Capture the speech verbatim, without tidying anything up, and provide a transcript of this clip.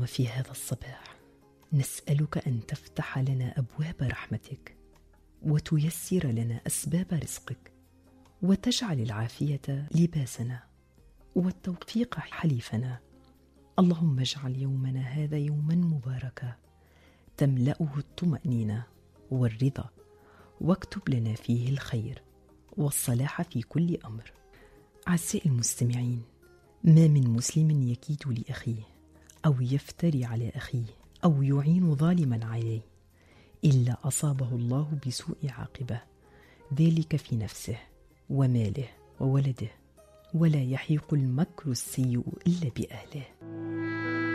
وفي هذا الصباح نسألك أن تفتح لنا أبواب رحمتك، وتيسر لنا أسباب رزقك، وتجعل العافية لباسنا والتوفيق حليفنا. اللهم اجعل يومنا هذا يوما مباركا تملأه الطمأنينة والرضا، واكتب لنا فيه الخير والصلاح في كل أمر. أعزائي المستمعين، ما من مسلم يكيد لأخيه أو يفتري على أخيه أو يعين ظالما عليه إلا أصابه الله بسوء عاقبة، ذلك في نفسه وماله وولده، ولا يحيق المكر السيء إلا بأهله.